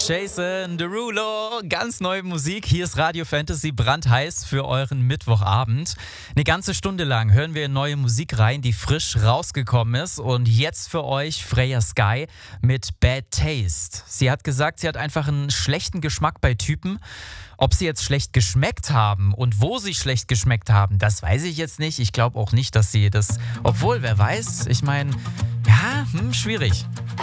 Jason Derulo, ganz neue Musik. Hier ist Radio Fantasy brandheiß für euren Mittwochabend. Eine ganze Stunde lang hören wir in neue Musik rein, die frisch rausgekommen ist. Und jetzt für euch Freya Sky mit Bad Taste. Sie hat gesagt, sie hat einfach einen schlechten Geschmack bei Typen. Ob sie jetzt schlecht geschmeckt haben und wo sie schlecht geschmeckt haben, das weiß ich jetzt nicht. Ich glaube auch nicht, dass sie das... Obwohl, wer weiß, ich meine, ja, schwierig.